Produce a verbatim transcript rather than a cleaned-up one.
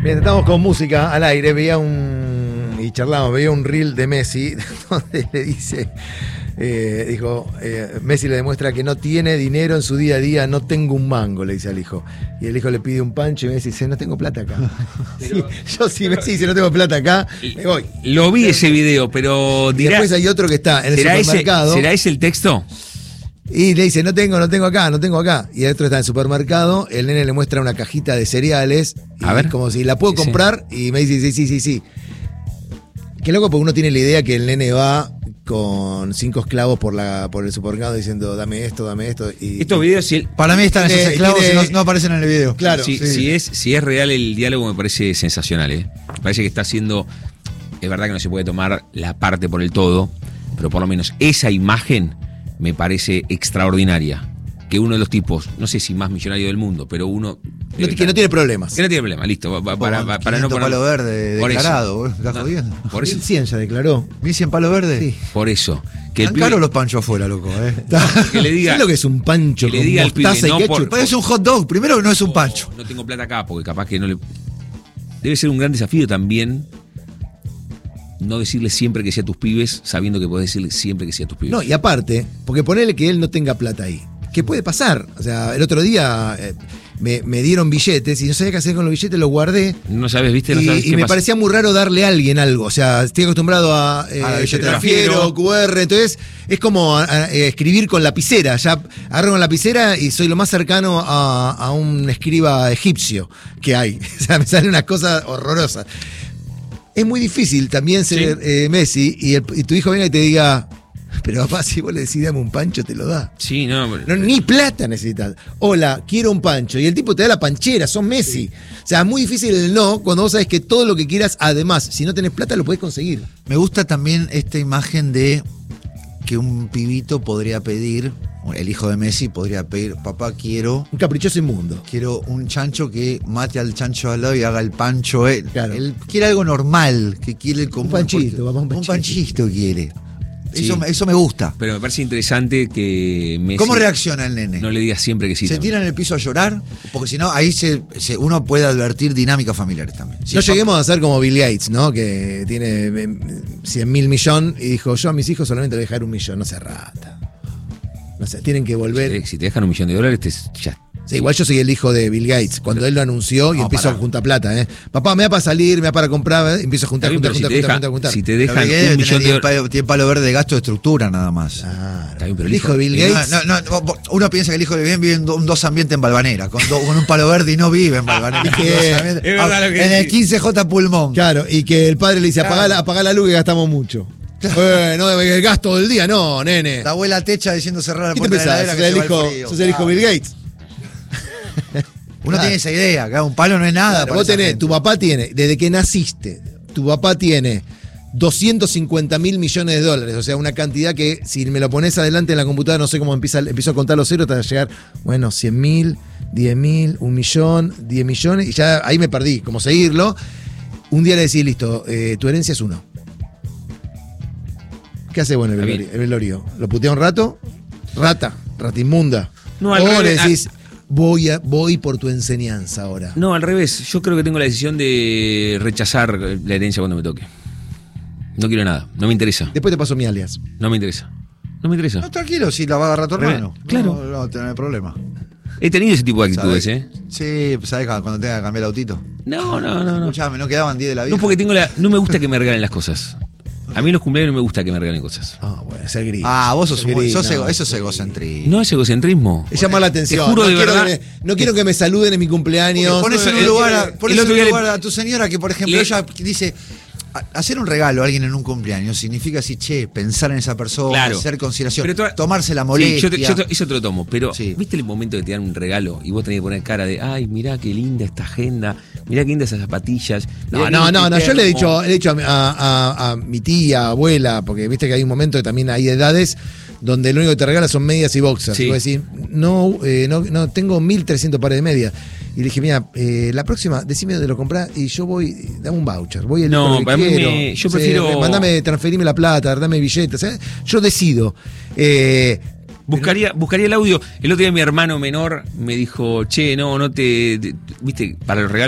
Bien, estamos con música al aire. Veía un. Y charlamos, veía un reel de Messi donde le dice. Eh, dijo, eh, Messi le demuestra que no tiene dinero en su día a día, no tengo un mango, le dice al hijo. Y el hijo le pide un pancho y Messi dice, no tengo plata acá. Pero, sí, yo sí, Messi dice, no tengo plata acá, me voy. Lo vi ese video, pero dirá, después hay otro que está en el ¿será supermercado. Ese, ¿Será ese el texto? Y le dice, no tengo, no tengo acá, no tengo acá. Y el otro está en el supermercado, el nene le muestra una cajita de cereales. Y a ver. Como si la puedo comprar, sí. Y me dice, sí, sí, sí, sí. Qué loco, porque uno tiene la idea que el nene va con cinco esclavos por la por el supermercado diciendo, dame esto, dame esto. Y, Estos videos, si él, para mí están tiene, esos esclavos tiene, y no, no aparecen en el video. Claro. Si, sí. si, es, si es real el diálogo, me parece sensacional, ¿eh? Me parece que está haciendo. Es verdad que no se puede tomar la parte por el todo, pero por lo menos esa imagen me parece extraordinaria. Que uno de los tipos, no sé si más millonario del mundo, pero uno. No, que no tiene problemas. Que no tiene problemas, listo. Para, para, para, para no poner. Palo verde por declarado, eso. ¿estás No, jodiendo? por eso. mil cien ya declaró. ¿mil cien palo verde? Sí. Por eso. Que el Tan pibe, caros los panchos afuera, loco, eh. que le diga. ¿Sabes lo que es un pancho que le con diga al mostaza pibe, y no ketchup? por- Pues es un hot dog, primero no es un No, pancho. No tengo plata acá, porque capaz que no le. Debe ser un gran desafío también no decirle siempre que sea a tus pibes, sabiendo que podés decirle siempre que sea a tus pibes. No, y aparte, porque ponele que él no tenga plata ahí. ¿Qué puede pasar? O sea, el otro día eh, me, me dieron billetes y no sabía qué hacer con los billetes, los guardé. No sabes, ¿viste? No Y, sabes y qué me pasa. parecía muy raro darle a alguien algo. O sea, estoy acostumbrado a eh, A la billetera. transfiero, cu erre. Entonces, es como a, a, eh, escribir con lapicera. Ya agarro con lapicera y soy lo más cercano a, a un escriba egipcio que hay. O sea, me sale una cosa horrorosa. Es muy difícil también ser Sí. eh, Messi y, el- y tu hijo venga y te diga, pero papá, si vos le decís dame un pancho, te lo da. Sí, no. No, ni plata necesitas. Hola, quiero un pancho. Y el tipo te da la panchera, son Messi. O sea, es muy difícil el no cuando vos sabés que todo lo que quieras, además, si no tenés plata, lo podés conseguir. Me gusta también esta imagen de que un pibito podría pedir, el hijo de Messi podría pedir, papá, quiero Un caprichoso inmundo. quiero un chancho que mate al chancho al lado y haga el pancho él. Claro. Él quiere algo normal, que quiere el común. panchito, porque- papá, un Un panchito. panchito quiere. Sí. Eso, me- eso me gusta. Pero me parece interesante que Messi ¿Cómo reacciona el nene? no le digas siempre que sí. ¿Se también. tira en el piso a llorar? Porque si no, ahí se, se- uno puede advertir dinámicas familiares también. Si no el lleguemos a ser como Bill Gates, ¿no? Que tiene cien mil millones y dijo, yo a mis hijos solamente les voy a dejar un millón, no se rata. No sé, tienen que volver. Eh, Si te dejan un millón de dólares, te, ya. Sí, igual yo soy el hijo de Bill Gates. Cuando él lo anunció y No, empiezo pará. a juntar plata, ¿eh? Papá, me da para salir, me da para comprar, ¿eh? Empiezo a juntar, Está juntar, bien, pero si juntar, te juntar, deja- juntar, juntar. si te Pero dejan Bill Gates un debe millón tener de diez dólares. palo, diez palo verde de gasto de estructura nada más. Claro. Está bien, pero el el hijo de Bill Y no- Gates. no- no, no, uno piensa que el hijo de bien vive en do- un dos ambientes en Balvanera, con, do- con un palo verde y no vive en Balvanera. Es que- Dos ambientes- es verdad lo que en el decís. quince J Pulmón. Claro, y que el padre le dice, Claro. apagá la, apagá la luz que gastamos mucho. Eh, no, el gasto del día, no, nene. La abuela techa diciendo cerrar la ¿Qué te puerta de la pensás? heladera ¿Sos que el se va hijo, el frío. sos el hijo de Bill Gates? Uno Claro. tiene esa idea, que un palo no es nada. Claro, para vos esa tenés, gente. tu papá tiene, desde que naciste, tu papá tiene doscientos cincuenta mil millones de dólares. O sea, una cantidad que si me lo pones adelante en la computadora, no sé cómo empieza, empiezo a contar los ceros hasta llegar, bueno, cien mil, diez mil, un millón, diez millones, y ya ahí me perdí, como seguirlo. Un día le decís, listo, eh, tu herencia es uno. ¿Qué hace bueno el Está velorio? El velorio? ¿Lo putea un rato? Rata, rata inmunda. No, al o le revés, decís, voy, a, voy por tu enseñanza ahora. No, al revés. Yo creo que tengo la decisión de rechazar la herencia cuando me toque. No quiero nada. No me interesa. Después te paso mi alias. No me interesa. No me interesa. No, tranquilo, si la va a agarrar tu Revés, hermano. claro. No, no, tener problema. He tenido ese tipo de actitudes, ¿Sabés? ¿eh? Sí, pues, ¿sabes cuando tenga que cambiar el autito? No, no, no, no. Escuchame, no quedaban diez de la vida. No, porque tengo la. No me gusta que me regalen las cosas. A mí en los cumpleaños no me gusta que me regalen cosas. Ah, bueno, ser gris. Ah, vos sos, Ser un, gris, sos no, ego- eso es ser egocentrismo. No es egocentrismo. Es llamar la atención. Te juro no de quiero verdad. que me- no quiero que me saluden en mi cumpleaños. Pones en No, un eh, lugar, a, eh, pones el en otro un día le- lugar a tu señora que, por ejemplo, le- ella dice, a- hacer un regalo a alguien en un cumpleaños significa así, che, pensar en esa persona, Claro. hacer consideración, Pero tú- tomarse la Sí, molestia. yo te- yo te- eso te lo tomo, pero Sí. ¿viste el momento de te dan un regalo y vos tenés que poner cara de, ay, mirá qué linda esta agenda, mirá qué lindas esas zapatillas? No, mirá no, qué no, no, termo"? yo le he dicho, le he dicho a, a- a- a mi tía, abuela, porque viste que hay un momento que también hay edades donde lo único que te regala son medias y boxers. Sí. Y vos decís, no, eh, no, no, tengo mil trescientos pares de medias. Y le dije, mira, eh, la próxima, decime dónde lo comprás y yo voy, dame un voucher. Voy el No, por el que para mí quiero. me- yo Sí, prefiero- Mandame, transferime la plata, dame billetes. ¿eh? Yo decido. Eh, Buscaría, buscaría el audio. El otro día mi hermano menor me dijo, che, no, no te, te- viste, para los regalos